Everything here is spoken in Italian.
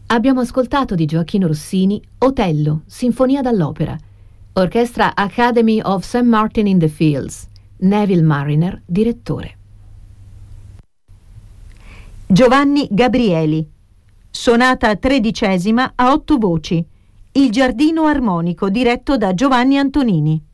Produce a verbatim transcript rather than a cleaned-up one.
Abbiamo ascoltato di Gioacchino Rossini Otello, sinfonia dall'opera, Orchestra Academy of Saint Martin in the Fields, Neville Marriner, direttore. Giovanni Gabrieli, sonata tredicesima a otto voci, Il giardino armonico, diretto da Giovanni Antonini.